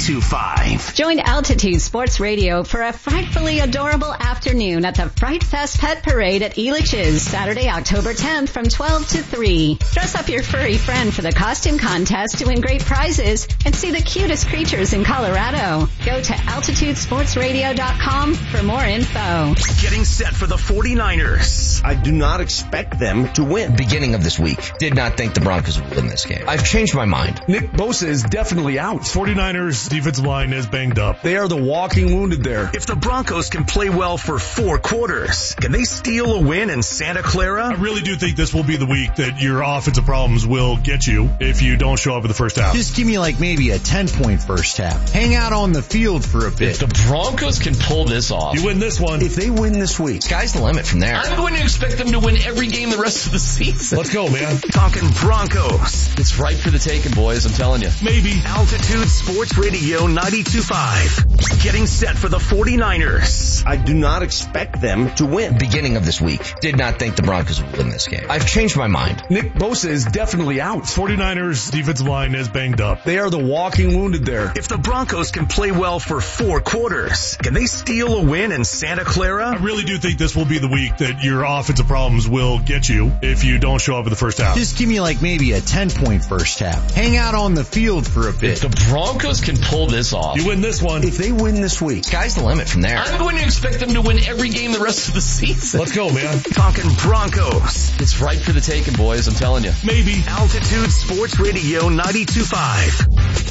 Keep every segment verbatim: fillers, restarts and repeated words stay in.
ninety-two point five. Join Altitude Sports Radio for a frightfully adorable afternoon at the Fright Fest Pet Parade at Elitch's, Saturday, October tenth from twelve to three. Dress up your furry friend for the costume contest to win great prizes and see the cutest creatures in Colorado. Go to altitude sports radio dot com for more info. Getting set for the forty-niners. I do not expect them to win. Beginning of this week, did not think the Broncos would win this game. I've changed my mind. Nick Bosa is definitely out. forty-niners defensive line is banged up. They are the walking wounded there. If the Broncos can play well for four quarters, can they steal a win in Santa Clara? I really do think this will be the week that your offensive problems will get you if you don't show up in the first half. Just give me like maybe a ten-point first half. Hang out on the field for a bit. If the Broncos can pull this off. You win this one. If they win this week. Sky's the limit from there. I'm going to expect them to win every game the rest of the season. Let's go, man. Talking Broncos. It's right for the taking, boys, I'm telling you. Maybe. Altitude Sports Radio ninety-two point five. Getting set for the forty-niners. I do not expect them to win. Beginning of this week, did not think the Broncos would win this game. I've changed my mind. Nick Bosa is definitely out. forty-niners defensive line is banged up. They are the walking wounded there. If the Broncos can play well for four quarters, can they steal a win in Santa Clara? I really do think this will be the week that your offensive problems will get you if you don't show up in the first half. Just give me like maybe a ten-point first half. Hang out on the field for a bit. If the Broncos can pull this off. You win this one. If they win this week. Sky's the limit from there. I'm going to expect them to win every game the rest of the season. Let's go, man. Talking Broncos. It's right for the taking, boys, I'm telling you. Maybe. Altitude Sports Radio ninety-two point five.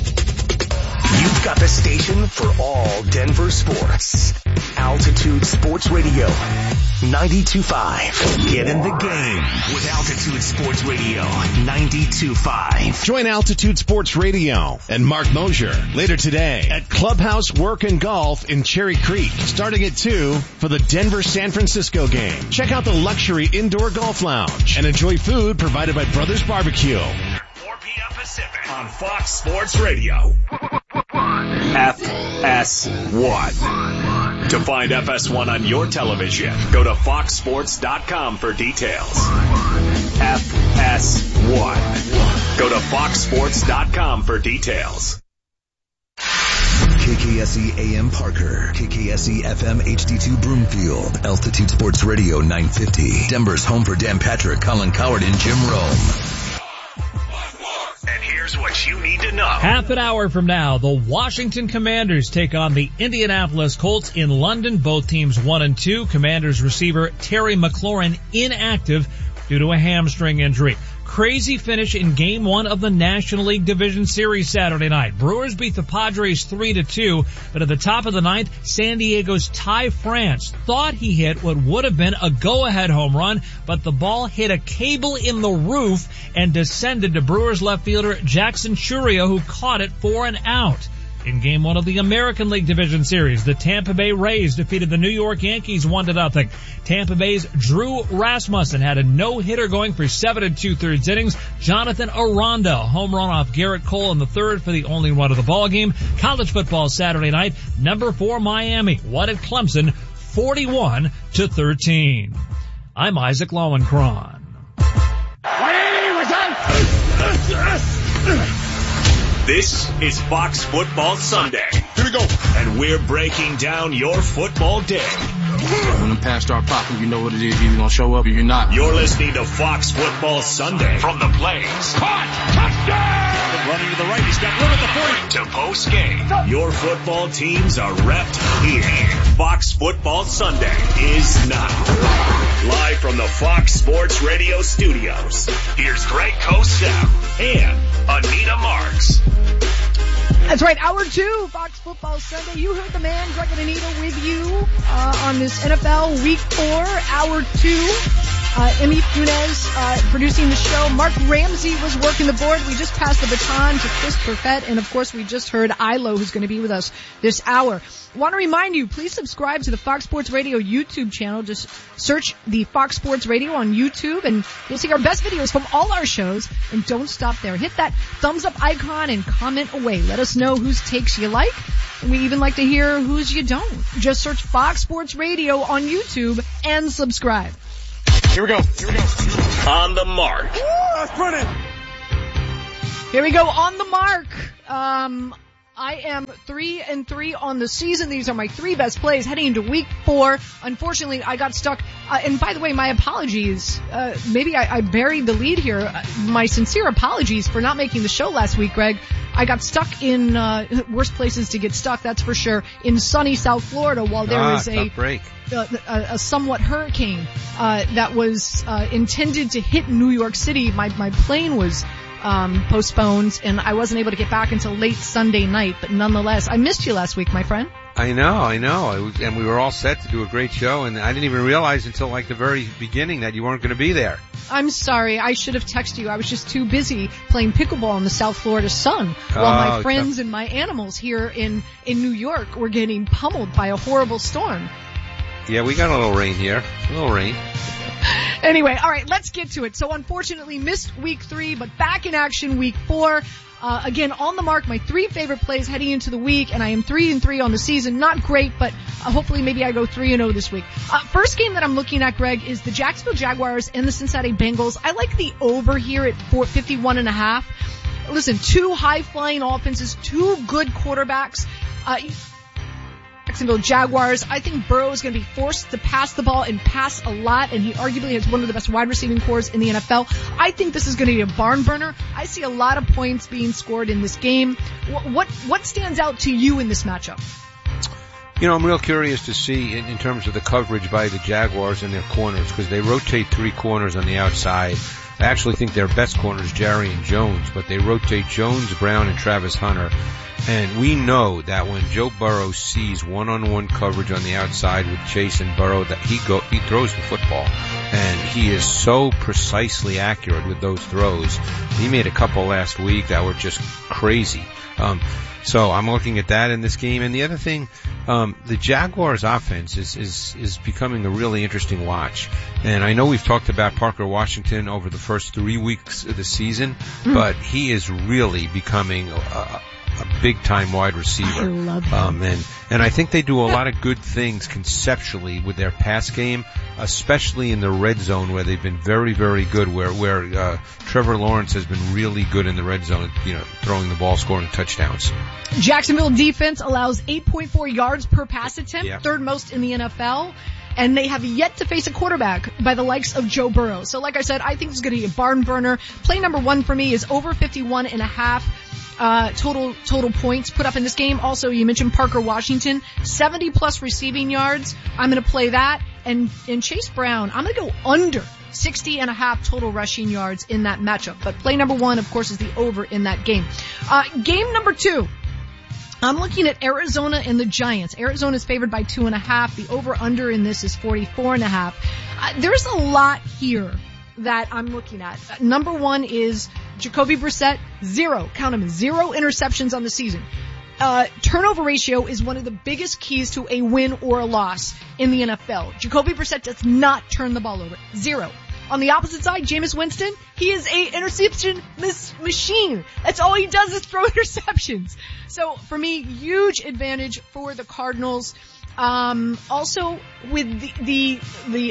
You've got the station for all Denver sports. Altitude Sports Radio ninety-two point five. Get in the game with Altitude Sports Radio ninety-two point five. Join Altitude Sports Radio and Mark Mosier later today at Clubhouse Work and Golf in Cherry Creek, starting at two for the Denver-San Francisco game. Check out the luxury indoor golf lounge and enjoy food provided by Brothers Barbecue. four p.m. Pacific on Fox Sports Radio. F S one. To find F S one on your television, go to fox sports dot com for details. F S one. Go to fox sports dot com for details. K K S E A M Parker, K K S E F M H D two Broomfield, Altitude Sports Radio nine fifty, Denver's home for Dan Patrick, Colin Coward, and Jim Rome. And here's what you need to know. Half an hour from now, the Washington Commanders take on the Indianapolis Colts in London. Both teams one and two. Commanders receiver Terry McLaurin inactive due to a hamstring injury. Crazy finish in game one of the National League Division Series Saturday night. Brewers beat the Padres three to two, but at the top of the ninth, San Diego's Ty France thought he hit what would have been a go-ahead home run, but the ball hit a cable in the roof and descended to Brewers left fielder Jackson Chourio, who caught it for an out. In game one of the American League Division Series, the Tampa Bay Rays defeated the New York Yankees one to nothing. Tampa Bay's Drew Rasmussen had a no-hitter going for seven and two-thirds innings. Jonathan Aranda, home run off Garrett Cole in the third for the only run of the ballgame. College football Saturday night, number four Miami won at Clemson forty-one to thirteen. I'm Isaac Lowenkron. This is Fox Football Sunday. Here we go. And we're breaking down your football day. When the pass start popping, you know what it is. You're going to show up or you're not. You're listening to Fox Football Sunday from the Blaze. Caught! Touchdown! Running to the right. He's got room at the forty. To post game. Your football teams are repped here. Fox Football Sunday is now. Live from the Fox Sports Radio studios. Here's Greg Cosell and Anita Marks. That's right, hour two, Fox Football Sunday. You heard the man, Greg and Anita, with you uh, on this N F L Week four, hour two. Uh, Emmy Funes uh, producing the show. Mark Ramsey was working the board. We just passed the baton to Chris Perfett, and of course we just heard Ilo, who's going to be with us this hour. Want to remind you, please subscribe to the Fox Sports Radio YouTube channel. Just search the Fox Sports Radio on YouTube, and you'll see our best videos from all our shows. And don't stop there. Hit that thumbs up icon and comment away. Let us know whose takes you like, and we even like to hear whose you don't. Just search Fox Sports Radio on YouTube and subscribe. Here we go. Here we go. On the mark. Woo, let's run it. Here we go. On the mark. Um, I am three and three on the season. These are my three best plays heading into week four. Unfortunately, I got stuck. Uh, and by the way, my apologies. Uh, maybe I, I buried the lead here. Uh, my sincere apologies for not making the show last week, Greg. I got stuck in uh, worst places to get stuck, that's for sure, in sunny South Florida while there ah, was a, break. a, a, a somewhat hurricane uh, that was uh, intended to hit New York City. My, my plane was um postponed, and I wasn't able to get back until late Sunday night, but nonetheless, I missed you last week, my friend. I know, I know. It was, and we were all set to do a great show, and I didn't even realize until like the very beginning that you weren't going to be there. I'm sorry. I should have texted you. I was just too busy playing pickleball in the South Florida sun while Oh, my friends tough. and my animals here in, in New York were getting pummeled by a horrible storm. Yeah, we got a little rain here. A little rain. Anyway, all right, let's get to it. So unfortunately missed week three, but back in action week four. Uh, again, on the mark, my three favorite plays heading into the week, and I am three and three on the season. Not great, but uh, hopefully maybe I go three and oh this week. Uh, first game that I'm looking at, Greg, is the Jacksonville Jaguars and the Cincinnati Bengals. I like the over here at four fifty-one and a half. Listen, two high-flying offenses, two good quarterbacks. Uh, Jacksonville Jaguars. I think Burrow is going to be forced to pass the ball and pass a lot, and he arguably has one of the best wide receiving cores in the N F L. I think this is going to be a barn burner. I see a lot of points being scored in this game. What what, what stands out to you in this matchup? You know, I'm real curious to see in, in terms of the coverage by the Jaguars and their corners, because they rotate three corners on the outside. I actually think their best corner is Jarrian Jones, but they rotate Jones, Brown, and Travis Hunter. And we know that when Joe Burrow sees one-on-one coverage on the outside with Chase and Burrow, that he go he throws the football, and he is so precisely accurate with those throws. He made a couple last week that were just crazy. Um, so I'm looking at that in this game. And the other thing, um, the Jaguars' offense is is is becoming a really interesting watch. And I know we've talked about Parker Washington over the first three weeks of the season, mm. but he is really becoming a, a a big-time wide receiver. I love him. Um, and, and I think they do a lot of good things conceptually with their pass game, especially in the red zone where they've been very, very good, where, where, uh, Trevor Lawrence has been really good in the red zone, you know, throwing the ball, scoring touchdowns. Jacksonville defense allows eight point four yards per pass attempt, yeah. third most in the N F L. And they have yet to face a quarterback by the likes of Joe Burrow. So like I said, I think this is going to be a barn burner. Play number one for me is over fifty-one and a half. Uh, total, total points put up in this game. Also, you mentioned Parker Washington, seventy plus receiving yards. I'm going to play that. And, and Chase Brown, I'm going to go under sixty and a half total rushing yards in that matchup. But play number one, of course, is the over in that game. Uh, game number two. I'm looking at Arizona and the Giants. Arizona is favored by two and a half. The over-under in this is forty-four and a half. Uh, there's a lot here that I'm looking at. Uh, number one is Jacoby Brissett, zero, count them, zero interceptions on the season. Uh, turnover ratio is one of the biggest keys to a win or a loss in the N F L. Jacoby Brissett does not turn the ball over. Zero. On the opposite side, Jameis Winston, he is a interception mis- machine. That's all he does is throw interceptions. So for me, huge advantage for the Cardinals. Um, also with the, the, the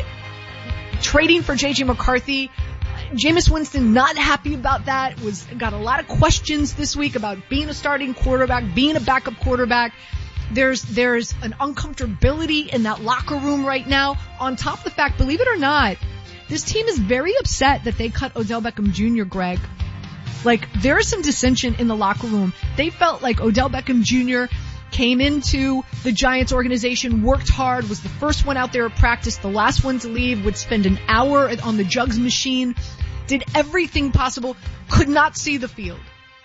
trading for J J McCarthy, Jameis Winston not happy about that, was got a lot of questions this week about being a starting quarterback, being a backup quarterback. There's there's an uncomfortability in that locker room right now. On top of the fact, believe it or not, this team is very upset that they cut Odell Beckham Junior, Greg. Like, there is some dissension in the locker room. They felt like Odell Beckham Junior came into the Giants organization, worked hard, was the first one out there at practice, the last one to leave, would spend an hour on the jugs machine, did everything possible, could not see the field.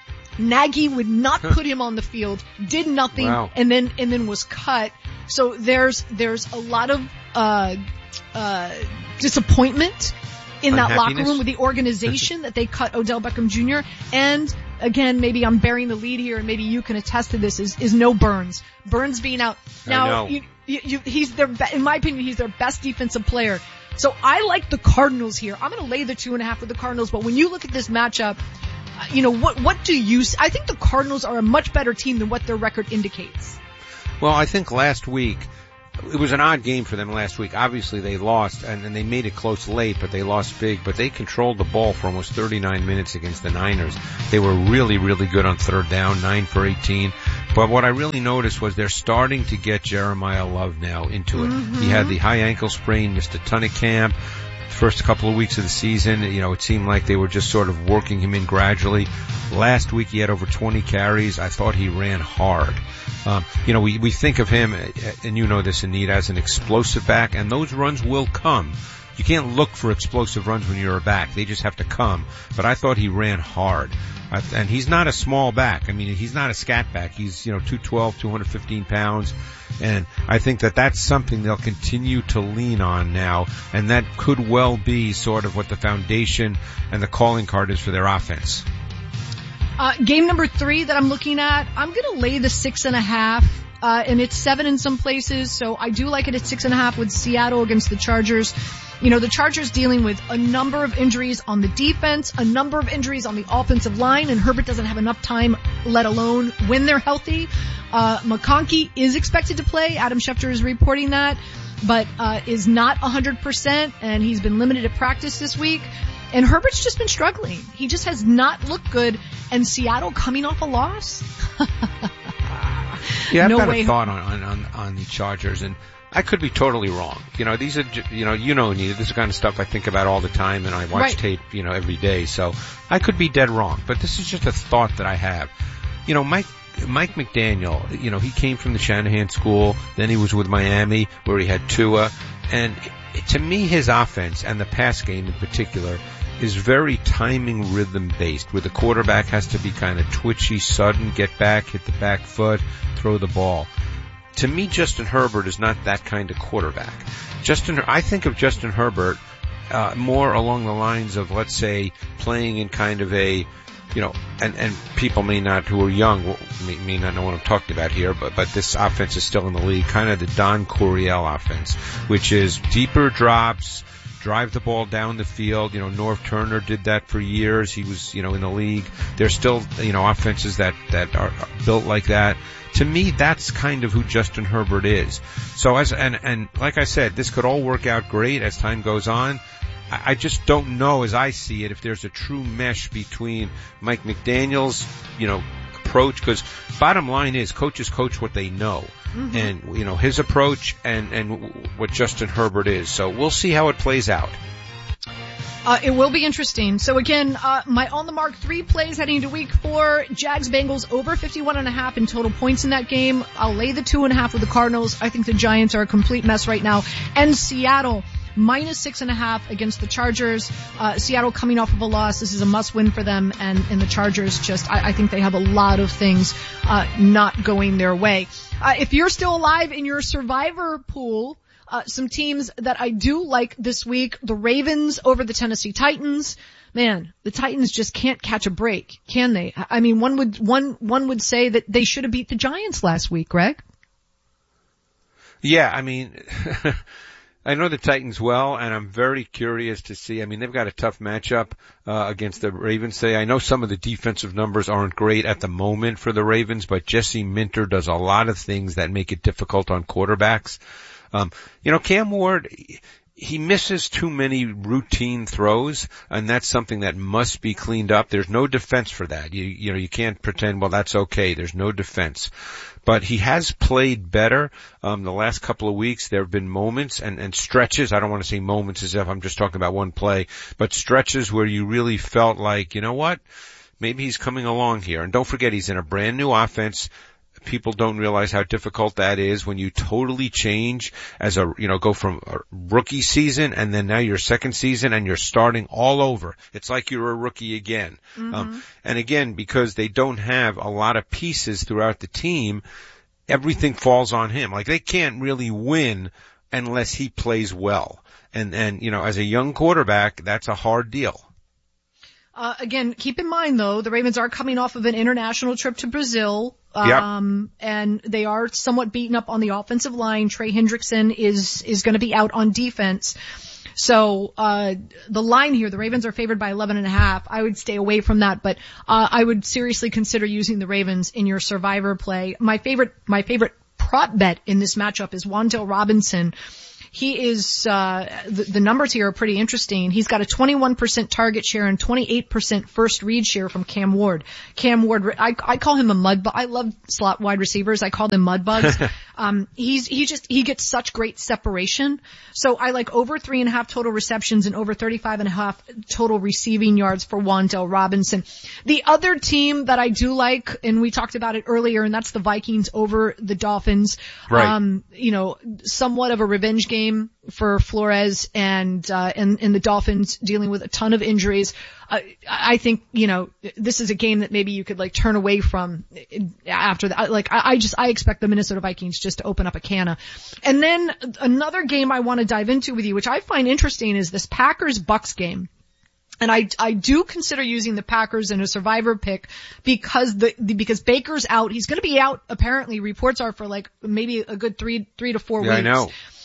Nagy would not put him on the field, did nothing, wow. and then and then was cut. So there's there's a lot of uh uh disappointment in that locker room with the organization that they cut Odell Beckham Junior And again, maybe I'm bearing the lead here, and maybe you can attest to this, is, is no Burns. Burns being out. Now, you, you, you, he's their, in my opinion, he's their best defensive player. So I like the Cardinals here. I'm going to lay the two and a half with the Cardinals, but when you look at this matchup, uh, you know, what, what do you, I think the Cardinals are a much better team than what their record indicates. Well, I think last week, it was an odd game for them last week. Obviously, they lost, and, and they made it close late, but they lost big. But they controlled the ball for almost thirty-nine minutes against the Niners. They were really, really good on third down, nine for eighteen. But what I really noticed was they're starting to get Jeremiah Love now into it. Mm-hmm. He had the high ankle sprain, missed a ton of camp. First couple of weeks of the season, you know, it seemed like they were just sort of working him in gradually. Last week he had over twenty carries. I thought he ran hard. Um, you know, we, we think of him, and you know this, Anita, as an explosive back, and those runs will come. You can't look for explosive runs when you're a back. They just have to come. But I thought he ran hard. Uh, and he's not a small back. I mean, he's not a scat back. He's, you know, two twelve, two hundred fifteen pounds. And I think that that's something they'll continue to lean on now. And that could well be sort of what the foundation and the calling card is for their offense. Uh, game number three that I'm looking at, I'm going to lay the six and a half. Uh, and it's seven in some places, so I do like it at six and a half with Seattle against the Chargers. You know, the Chargers dealing with a number of injuries on the defense, a number of injuries on the offensive line, and Herbert doesn't have enough time, let alone when they're healthy. Uh, McConkey is expected to play. Adam Schefter is reporting that, but, uh, is not one hundred percent, and he's been limited at practice this week. And Herbert's just been struggling. He just has not looked good, and Seattle coming off a loss. Yeah, I've no got way. a thought on, on, on the Chargers, and I could be totally wrong. You know, these are, you know, you know, Anita, this is the kind of stuff I think about all the time, and I watch Right. tape, you know, every day, so I could be dead wrong. But this is just a thought that I have. You know, Mike, Mike McDaniel, you know, he came from the Shanahan school, then he was with Miami, where he had Tua, and to me, his offense, and the pass game in particular, is very timing rhythm based, where the quarterback has to be kind of twitchy, sudden, get back, hit the back foot, throw the ball. To me, Justin Herbert is not that kind of quarterback. Justin, I think of Justin Herbert uh, more along the lines of, let's say, playing in kind of a, you know, and, and people may not, who are young, may, may not know what I'm talking about here, but, but this offense is still in the league, kind of the Don Coryell offense, which is deeper drops, drive the ball down the field. You know, Norv Turner did that for years. He was, you know, in the league. There's still, you know, offenses that, that are built like that. To me, that's kind of who Justin Herbert is. So as, and, and like I said, this could all work out great as time goes on. I, I just don't know, as I see it, if there's a true mesh between Mike McDaniel's, you know, approach, because bottom line is coaches coach what they know. Mm-hmm. And, you know, his approach and, and what Justin Herbert is. So we'll see how it plays out. Uh, it will be interesting. So again, uh, my on the mark three plays heading into week four, Jags Bengals over fifty-one and a half in total points in that game. I'll lay the two and a half with the Cardinals. I think the Giants are a complete mess right now. And Seattle, minus six and a half against the Chargers. Uh, Seattle coming off of a loss. This is a must win for them. And, and the Chargers just, I, I think they have a lot of things, uh, not going their way. Uh, if you're still alive in your survivor pool, Uh, some teams that I do like this week, the Ravens over the Tennessee Titans. Man, the Titans just can't catch a break, can they? I mean, one would, one, one would say that they should have beat the Giants last week, Greg. Yeah, I mean, I know the Titans well, and I'm very curious to see. I mean, they've got a tough matchup, uh, against the Ravens today. I know some of the defensive numbers aren't great at the moment for the Ravens, but Jesse Minter does a lot of things that make it difficult on quarterbacks. Um, you know, Cam Ward, he misses too many routine throws, and that's something that must be cleaned up. There's no defense for that. You, you know, you can't pretend, well, that's okay. There's no defense. But he has played better, um, the last couple of weeks. There have been moments and, and stretches. I don't want to say moments as if I'm just talking about one play, but stretches where you really felt like, you know what? Maybe he's coming along here. And don't forget, he's in a brand new offense. People don't realize how difficult that is when you totally change as a, you know, go from a rookie season and then now your second season and you're starting all over. It's like you're a rookie again. Mm-hmm. Um, and again, because they don't have a lot of pieces throughout the team, everything falls on him. Like they can't really win unless he plays well. And, and, you know, as a young quarterback, that's a hard deal. Uh, again, keep in mind though, the Ravens are coming off of an international trip to Brazil. Um, yep. And they are somewhat beaten up on the offensive line. Trey Hendrickson is, is going to be out on defense. So, uh, the line here, the Ravens are favored by eleven and a half. I would stay away from that, but, uh, I would seriously consider using the Ravens in your survivor play. My favorite, my favorite prop bet in this matchup is Wan'Dale Robinson. he is, uh, the, the numbers here are pretty interesting. He's got a twenty-one percent target share and twenty-eight percent first read share from Cam Ward. Cam Ward, I, I call him a mud bug. I love slot wide receivers. I call them mud bugs. um, he's, he just, he gets such great separation. So I like over three and a half total receptions and over thirty-five and a half total receiving yards for Wan'Dale Robinson. The other team that I do like, and we talked about it earlier, and that's the Vikings over the Dolphins. Right. Um, you know, somewhat of a revenge game for Flores and, uh, and, and the Dolphins dealing with a ton of injuries. Uh, I think, you know, this is a game that maybe you could like turn away from after that. Like, I, I just, I expect the Minnesota Vikings just to open up a canna. And then another game I want to dive into with you, which I find interesting, is this Packers-Bucks game. And I, I do consider using the Packers in a survivor pick because the, the because Baker's out. He's going to be out, apparently. Reports are for like maybe a good three, three to four yeah, weeks. I know.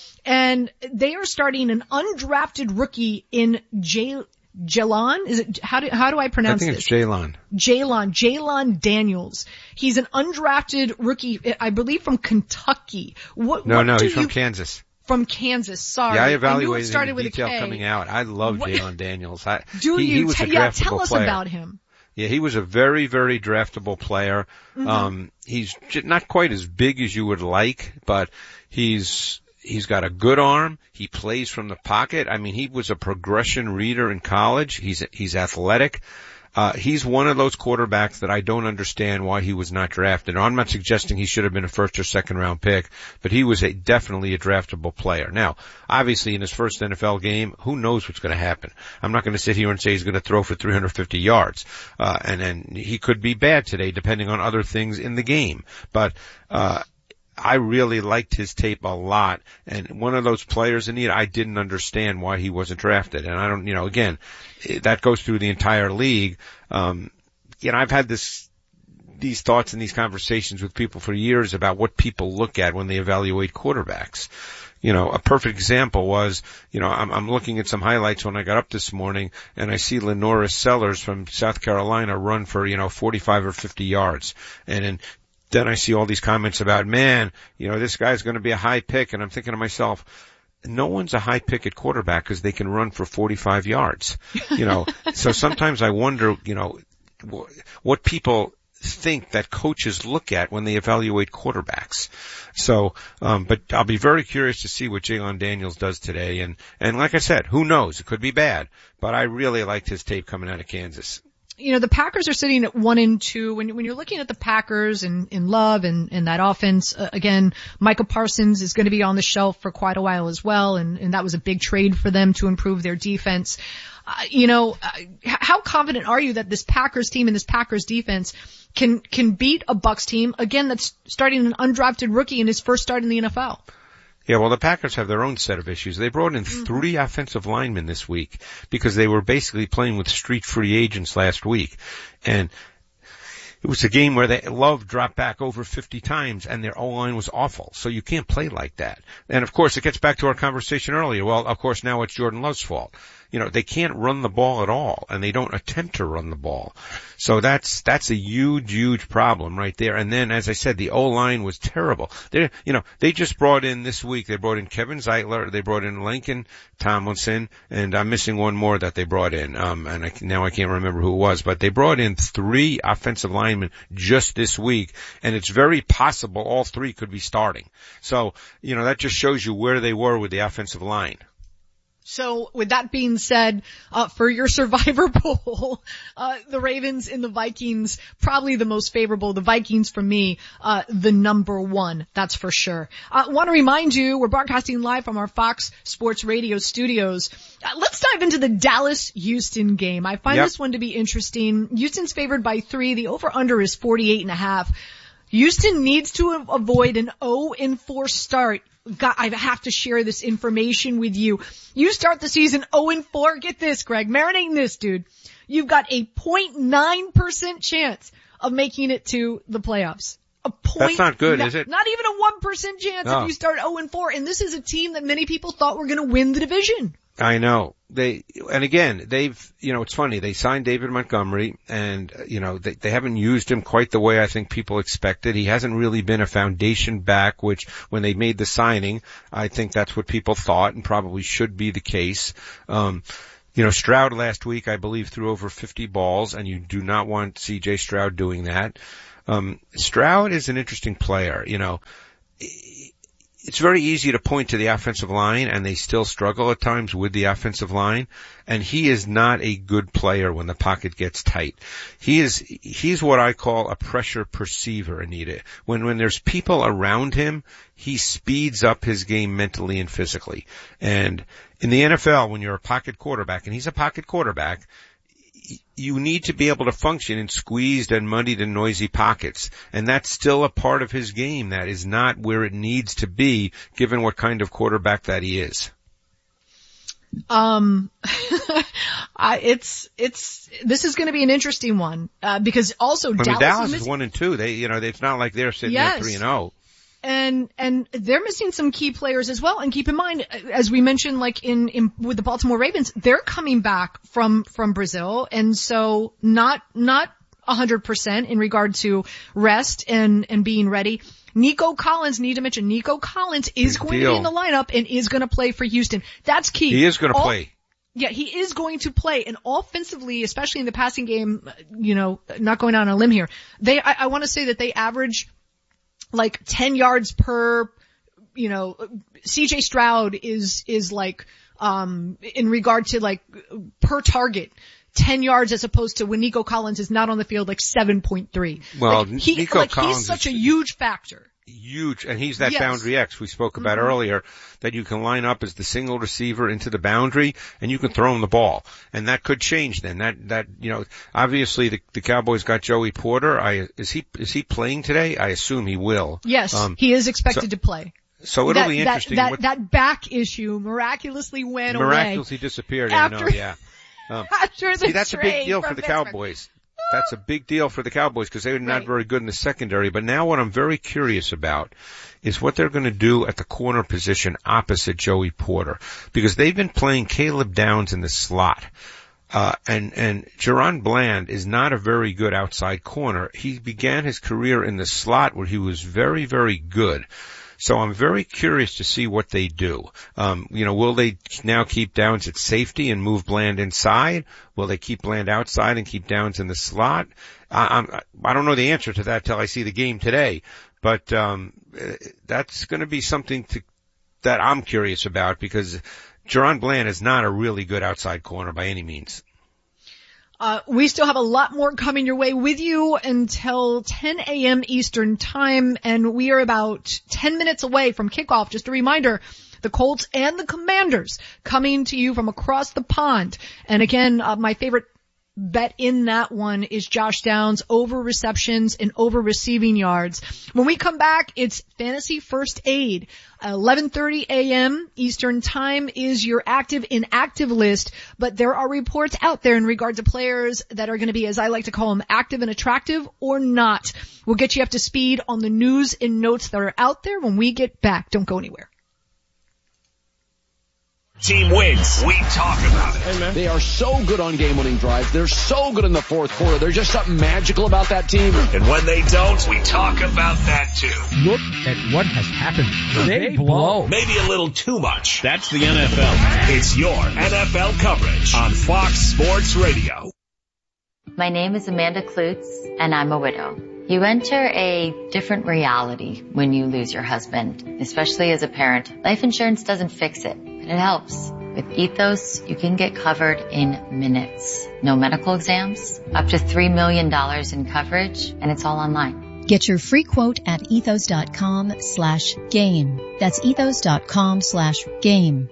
And they are starting an undrafted rookie in J, Jalon? Is it, how do, how do I pronounce this? I think it's Jalon. Jalon, Jalon Daniels. He's an undrafted rookie, I believe from Kentucky. What, no, what no, he's you, from Kansas. From Kansas, sorry. Yeah, I evaluated I him in detail coming out. I love Jalon Daniels. I, do he, you? He was T- a yeah, draftable tell us player. about him. Yeah, he was a very, very draftable player. Mm-hmm. Um, he's not quite as big as you would like, but he's, he's got a good arm. He plays from the pocket. I mean, he was a progression reader in college. He's, he's athletic. Uh, he's one of those quarterbacks that I don't understand why he was not drafted. I'm not suggesting he should have been a first or second round pick, but he was a, definitely a draftable player. Now, obviously in his first N F L game, who knows what's going to happen? I'm not going to sit here and say he's going to throw for three hundred fifty yards. Uh, and then he could be bad today depending on other things in the game. But, uh, I really liked his tape a lot, and one of those players, Anita, I didn't understand why he wasn't drafted. And I don't, you know, again, that goes through the entire league. Um, you know, I've had this, these thoughts and these conversations with people for years about what people look at when they evaluate quarterbacks. You know, a perfect example was, you know, I'm, I'm looking at some highlights when I got up this morning, and I see Lenoris Sellers from South Carolina run for, you know, forty-five or fifty yards. And in Then I see all these comments about, man, you know, this guy's going to be a high pick. And I'm thinking to myself, no one's a high pick at quarterback because they can run for forty-five yards. You know, so sometimes I wonder, you know, what people think that coaches look at when they evaluate quarterbacks. So, um, but I'll be very curious to see what Jalon Daniels does today. And, and like I said, who knows? It could be bad, but I really liked his tape coming out of Kansas. You know, the Packers are sitting at one and two. When, when you're looking at the Packers and, and Love and, and that offense, uh, again, Micah Parsons is going to be on the shelf for quite a while as well. And, and that was a big trade for them to improve their defense. Uh, you know, uh, how confident are you that this Packers team and this Packers defense can, can beat a Bucks team, again, that's starting an undrafted rookie in his first start in the N F L? Yeah, well, the Packers have their own set of issues. They brought in three mm-hmm. offensive linemen this week because they were basically playing with street free agents last week. And it was a game where they Love dropped back over fifty times and their O-line was awful. So you can't play like that. And of course, it gets back to our conversation earlier. Well, of course, now it's Jordan Love's fault. You know, they can't run the ball at all, and they don't attempt to run the ball. So that's, that's a huge, huge problem right there. And then, as I said, the O-line was terrible. They, you know, they just brought in this week, they brought in Kevin Zeitler, they brought in Lincoln Tomlinson, and I'm missing one more that they brought in, um, and I, now I can't remember who it was, but they brought in three offensive linemen just this week, and it's very possible all three could be starting. So, you know, that just shows you where they were with the offensive line. So with that being said, uh, for your survivor poll, uh, the Ravens and the Vikings, probably the most favorable. The Vikings for me, uh, the number one. That's for sure. I uh, want to remind you, we're broadcasting live from our Fox Sports Radio studios. Uh, let's dive into the Dallas-Houston game. I find yep. this one to be interesting. Houston's favored by three. The over-under is forty-eight and a half. Houston needs to avoid an oh and four start. God, I have to share this information with you. You start the season oh and four. Get this, Greg. Marinate in this, dude. You've got a zero point nine percent chance of making it to the playoffs. A point. That's not good, not, is it? Not even a one percent chance no. if you start oh and four. And this is a team that many people thought were going to win the division. I know. They, and again, they've, you know, it's funny, they signed David Montgomery and, you know, they, they haven't used him quite the way I think people expected. He hasn't really been a foundation back, which when they made the signing, I think that's what people thought and probably should be the case. Um, you know, Stroud last week, I believe, threw over fifty balls, and you do not want C J Stroud doing that. Um, Stroud is an interesting player, you know. It's very easy to point to the offensive line, and they still struggle at times with the offensive line. And he is not a good player when the pocket gets tight. He is, he's what I call a pressure perceiver, Anita. When, when there's people around him, he speeds up his game mentally and physically. And in the N F L, when you're a pocket quarterback, and he's a pocket quarterback, you need to be able to function in squeezed and muddied and noisy pockets. And that's still a part of his game that is not where it needs to be, given what kind of quarterback that he is. Um, I, it's, it's, this is going to be an interesting one, uh, because also I mean, Dallas, Dallas is is one and two. They, you know, it's not like they're sitting yes. there three and oh. And, and they're missing some key players as well. And keep in mind, as we mentioned, like in, in, with the Baltimore Ravens, they're coming back from, from Brazil. And so not, not a hundred percent in regard to rest and, and being ready. Nico Collins, need to mention, Nico Collins is Big going deal. to be in the lineup and is going to play for Houston. That's key. He is going to All, play. Yeah, he is going to play. And offensively, especially in the passing game, you know, not going out on a limb here, they, I, I want to say that they average like ten yards per, you know, C J Stroud is, is like, um, in regard to like per target, ten yards as opposed to when Nico Collins is not on the field, like seven point three. Well, like, he, Nico like, Collins he's such is a huge factor. Huge, and he's that Yes. boundary X we spoke about Mm-hmm. earlier, that you can line up as the single receiver into the boundary, and you can throw him the ball. And that could change then. That, that, you know, obviously the, the Cowboys got Joey Porter. I, is he, is he playing today? I assume he will. Yes, um, he is expected so, to play. So it'll that, be interesting. That, that, what, that back issue miraculously went miraculously away. disappeared, after, I know, yeah. Um, after the see, that's a big deal for the Pittsburgh. Cowboys. That's a big deal for the Cowboys because they were not Right. very good in the secondary. But now what I'm very curious about is what they're going to do at the corner position opposite Joey Porter, because they've been playing Caleb Downs in the slot. Uh, and, and Jerron Bland is not a very good outside corner. He began his career in the slot where he was very, very good. So I'm very curious to see what they do. Um, you know, will they now keep Downs at safety and move Bland inside? Will they keep Bland outside and keep Downs in the slot? I, I'm, I don't know the answer to that till I see the game today. But um, that's going to be something to, that I'm curious about, because Jerron Bland is not a really good outside corner by any means. Uh, we still have a lot more coming your way with you until ten a.m. Eastern time, and we are about ten minutes away from kickoff. Just a reminder, the Colts and the Commanders coming to you from across the pond. And again, uh, my favorite bet in that one is Josh Downs over receptions and over receiving yards. When we come back, it's Fantasy First Aid. eleven thirty a.m. Eastern time is your active inactive list, but there are reports out there in regard to players that are going to be, as I like to call them, active and attractive or not. We'll get you up to speed on the news and notes that are out there when we get back. Don't go anywhere. Team wins. We talk about it. Hey, man. They are so good on game-winning drives. They're so good in the fourth quarter. There's just something magical about that team. And when they don't, we talk about that too. Look at what has happened. They, they blow. Maybe a little too much. That's the N F L. It's your N F L coverage on Fox Sports Radio. My name is Amanda Klutz, and I'm a widow. You enter a different reality when you lose your husband, especially as a parent. Life insurance doesn't fix it, but it helps. With Ethos, you can get covered in minutes. No medical exams, up to three million dollars in coverage, and it's all online. Get your free quote at ethos.com slash game. That's ethos.com slash game.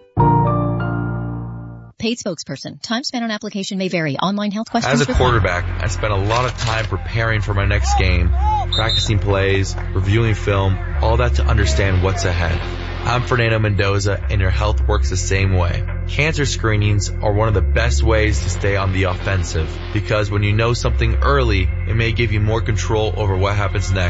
Paid spokesperson. Time spent on application may vary. Online health questions. As a quarterback, I spent a lot of time preparing for my next game, practicing plays, reviewing film, all that to understand what's ahead. I'm Fernando Mendoza, and your health works the same way. Cancer screenings are one of the best ways to stay on the offensive, because when you know something early, it may give you more control over what happens next.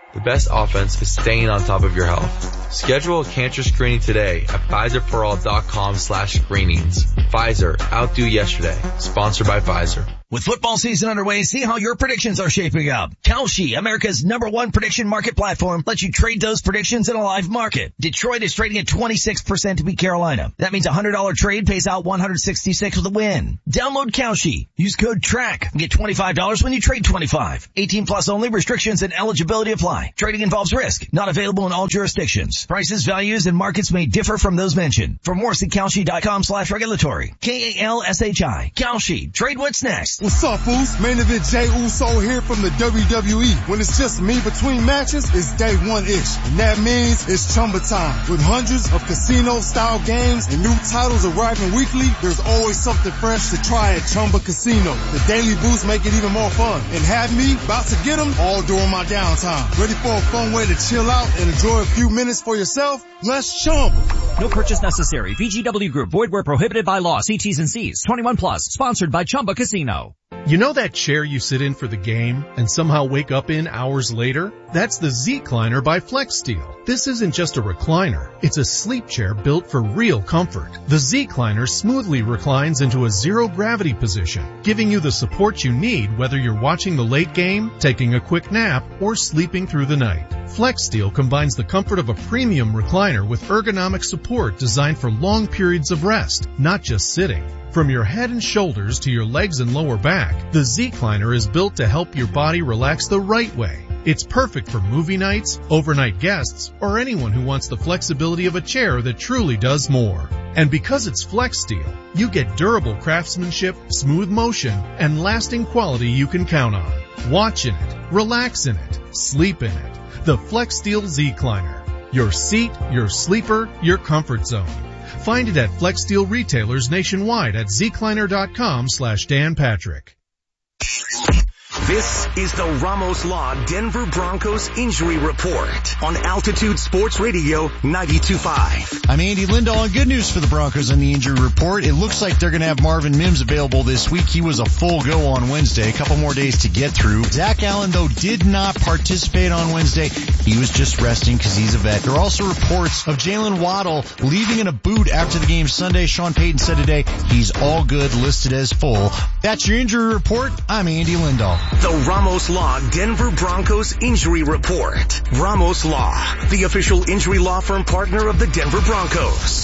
The best offense is staying on top of your health. Schedule a cancer screening today at Pfizerforall.com slash screenings. Pfizer, outdo yesterday. Sponsored by Pfizer. With football season underway, see how your predictions are shaping up. Kalshi, America's number one prediction market platform, lets you trade those predictions in a live market. Detroit is trading at twenty-six percent to beat Carolina. That means a one hundred dollars trade pays out one hundred sixty-six with a win. Download Kalshi. Use code TRACK and get twenty-five dollars when you trade twenty-five. eighteen plus only. Restrictions and eligibility apply. Trading involves risk. Not available in all jurisdictions. Prices, values, and markets may differ from those mentioned. For more, see Kalshi.com slash regulatory. K A L S H I. Kalshi. Trade what's next. What's up, Foos? Main event Jey Uso here from the W W E. When it's just me between matches, it's day one-ish. And that means it's Chumba time. With hundreds of casino-style games and new titles arriving weekly, there's always something fresh to try at Chumba Casino. The daily boosts make it even more fun. And have me about to get them all during my downtime. Ready for a fun way to chill out and enjoy a few minutes for yourself? Let's Chumba. No purchase necessary. V G W Group. Void where prohibited by law. See T's and C's. twenty-one plus. Sponsored by Chumba Casino. You know that chair you sit in for the game and somehow wake up in hours later? That's the Z-Cliner by FlexSteel. This isn't just a recliner. It's a sleep chair built for real comfort. The Z-Cliner smoothly reclines into a zero-gravity position, giving you the support you need whether you're watching the late game, taking a quick nap, or sleeping through the night. FlexSteel combines the comfort of a premium recliner with ergonomic support designed for long periods of rest, not just sitting. From your head and shoulders to your legs and lower back, the Z-Cliner is built to help your body relax the right way. It's perfect for movie nights, overnight guests, or anyone who wants the flexibility of a chair that truly does more. And because it's FlexSteel, you get durable craftsmanship, smooth motion, and lasting quality you can count on. Watch in it, relax in it, sleep in it. The FlexSteel Z-Cliner. Your seat, your sleeper, your comfort zone. Find it at FlexSteel retailers nationwide at zcliner.com slash Dan Patrick. This is the Ramos Law Denver Broncos Injury Report on Altitude Sports Radio ninety-two point five. I'm Andy Lindahl, and good news for the Broncos on the injury report. It looks like they're going to have Marvin Mims available this week. He was a full go on Wednesday, a couple more days to get through. Zach Allen, though, did not participate on Wednesday. He was just resting because he's a vet. There are also reports of Jalen Waddle leaving in a boot after the game Sunday. Sean Payton said today he's all good, listed as full. That's your injury report. I'm Andy Lindahl. The Ramos Law Denver Broncos Injury Report. Ramos Law, the official injury law firm partner of the Denver Broncos.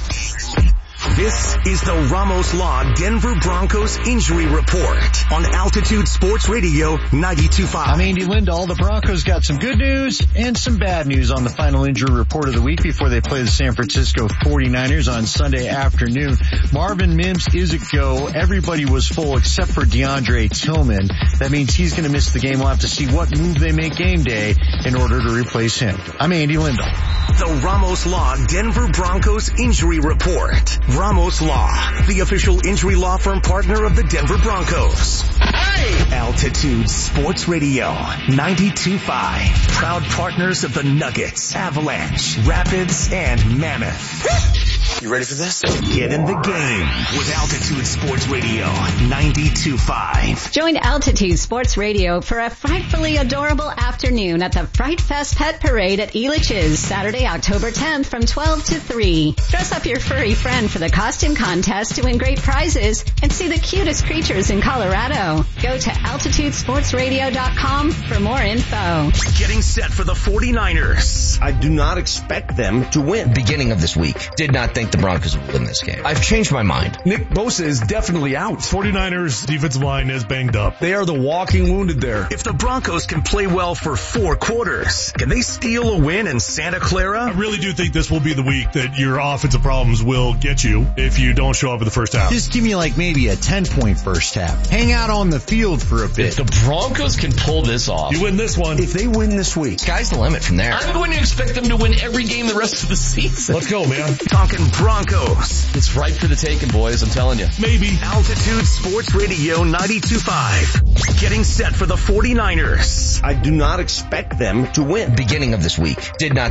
This is the Ramos Law Denver Broncos Injury Report on Altitude Sports Radio ninety-two point five. I'm Andy Lindahl. The Broncos got some good news and some bad news on the final injury report of the week before they play the San Francisco forty-niners on Sunday afternoon. Marvin Mims is a go. Everybody was full except for DeAndre Tillman. That means he's going to miss the game. We'll have to see what move they make game day in order to replace him. I'm Andy Lindahl. The Ramos Law Denver Broncos Injury Report. Ramos Law, the official injury law firm partner of the Denver Broncos. Hey! Altitude Sports Radio ninety-two point five. Proud partners of the Nuggets, Avalanche, Rapids, and Mammoth. You ready for this? Get in the game with Altitude Sports Radio ninety-two point five. Join Altitude Sports Radio for a frightfully adorable afternoon at the Fright Fest Pet Parade at Elitch's, Saturday, October tenth from twelve to three. Dress up your furry friend for the costume contest to win great prizes and see the cutest creatures in Colorado. Go to altitude sports radio dot com for more info. Getting set for the forty-niners. I do not expect them to win. Beginning of this week, did not think the Broncos would win this game. I've changed my mind. Nick Bosa is definitely out. forty-niners defensive line is banged up. They are the walking wounded there. If the Broncos can play well for four quarters, can they steal a win in Santa Clara? I really do think this will be the week that your offensive problems will get you if you don't show up in the first half. Just give me like maybe a ten-point first half. Hang out on the field for a bit. If the Broncos can pull this off, you win this one. If they win this week, sky's the limit from there. I'm going to expect them to win every game the rest of the season. Let's go, man. Talking Broncos. It's right for the taking, boys, I'm telling you. Maybe. Altitude Sports Radio ninety-two point five. Getting set for the forty-niners. I do not expect them to win. Beginning of this week, did not think the Broncos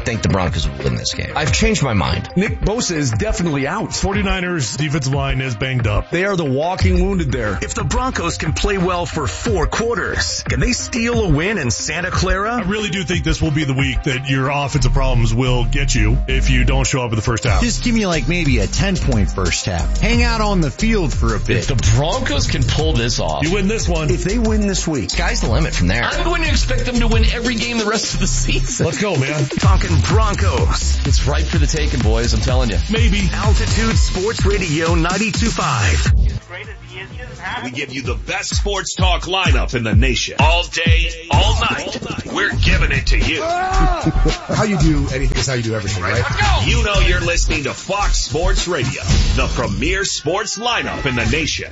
Broncos will win this game. I've changed my mind. Nick Bosa is definitely out. forty-niners defensive line is banged up. They are the walking wounded there. If the Broncos can play well for four quarters, can they steal a win in Santa Clara? I really do think this will be the week that your offensive problems will get you if you don't show up in the first half. Just give me like maybe a ten point first half. Hang out on the field for a bit. If the Broncos can pull this off, you win this one. If they win this week, sky's the limit from there. I'm going to expect them to win every game the rest of the season. Let's go, man. Talking Broncos. It's ripe for the taking, boys. I'm telling you. Maybe. Altitude Sports Radio ninety-two point five. We give you the best sports talk lineup in the nation. All day, all night. We're giving it to you. How you do anything is how you do everything, right? You know you're listening to Fox Sports Radio, the premier sports lineup in the nation.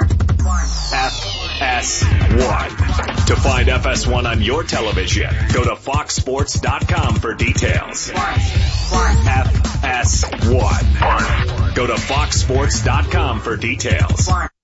F S one. To find F S one on your television, go to fox sports dot com for details. F S one. Go to fox sports dot com for details.